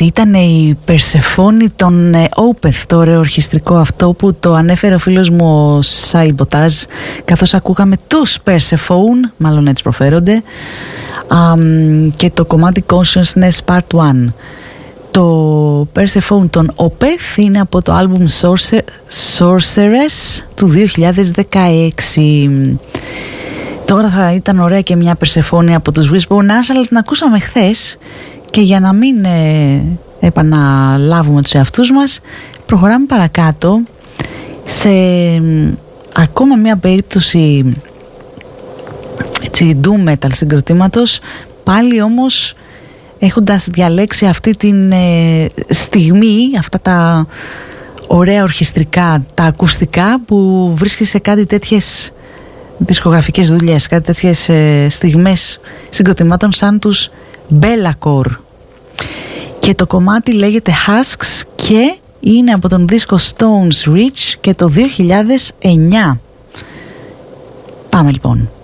Αυτή ήταν η Περσεφόνη των Opeth, το ωραίο ορχιστρικό αυτό που το ανέφερε ο φίλος μου ο Σαϊμποτάζ, καθώς ακούγαμε τους Persephone, μάλλον έτσι προφέρονται, και το κομμάτι Consciousness Part 1. Το Persephone των Opeth είναι από το άλμπουμ Sorceress του 2016. Τώρα θα ήταν ωραία και μια Περσεφόνη από τους Wishbone Ash, αλλά την ακούσαμε χθες και για να μην επαναλάβουμε τους εαυτούς μας, προχωράμε παρακάτω σε ακόμα μια περίπτωση έτσι doom metal συγκροτήματος, πάλι όμως έχοντας διαλέξει αυτή την στιγμή, αυτά τα ωραία ορχιστρικά, τα ακουστικά που βρίσκει σε κάτι τέτοιες δισκογραφικές δουλειές, κάτι τέτοιες στιγμές συγκροτημάτων σαν τους Bellacore. Και το κομμάτι λέγεται Husks και είναι από τον δίσκο Stones Reach και το 2009. Πάμε λοιπόν.